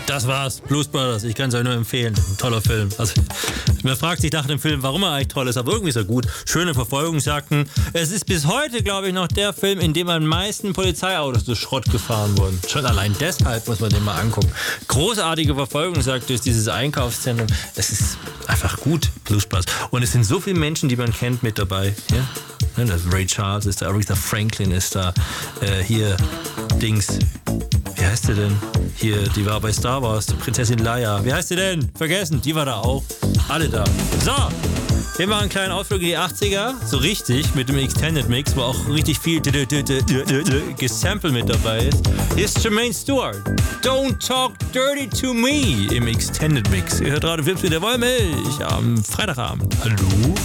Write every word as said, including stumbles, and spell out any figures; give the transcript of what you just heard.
Das war's. Blues Brothers. Ich kann es euch nur empfehlen. Ein toller Film. Also, man fragt sich nach dem Film, warum er eigentlich toll ist, aber irgendwie ist er gut. Schöne Verfolgungsjagden. Es ist bis heute, glaube ich, noch der Film, in dem am meisten Polizeiautos durch Schrott gefahren wurden. Schon allein deshalb muss man den mal angucken. Großartige Verfolgungsjagd durch dieses Einkaufszentrum. Es ist einfach gut, Blues Brothers. Und es sind so viele Menschen, die man kennt, mit dabei. Ja? Ray Charles ist da, Aretha Franklin ist da. Äh, hier, Dings. Wie heißt sie denn? Hier, die war bei Star Wars, die Prinzessin Leia. Wie heißt sie denn? Vergessen, die war da auch. Alle da. So, wir machen einen kleinen Ausflug in die achtziger. So richtig, mit dem Extended Mix, wo auch richtig viel Gesample mit dabei ist. Hier ist Jermaine Stewart. Don't Talk Dirty to Me im Extended Mix. Ihr hört gerade Wips mit der Wollmilch am Freitagabend. Hallo?